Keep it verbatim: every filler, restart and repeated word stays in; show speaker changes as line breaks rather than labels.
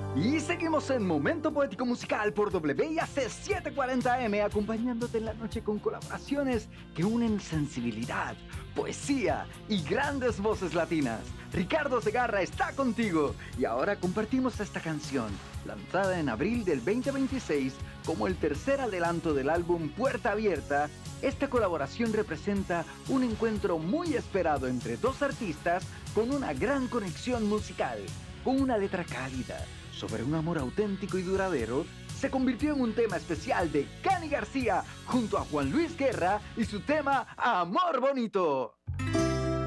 Y seguimos en Momento Poético Musical por W I A C setecientos cuarenta M, acompañándote en la noche con colaboraciones que unen sensibilidad, poesía y grandes voces latinas. Ricardo Segarra está contigo y ahora compartimos esta canción, lanzada en abril del veinte veintiséis como el tercer adelanto del álbum Puerta Abierta. Esta colaboración representa un encuentro muy esperado entre dos artistas con una gran conexión musical, con una letra cálida sobre un amor auténtico y duradero. Se convirtió en un tema especial de Cani García junto a Juan Luis Guerra y su tema Amor Bonito.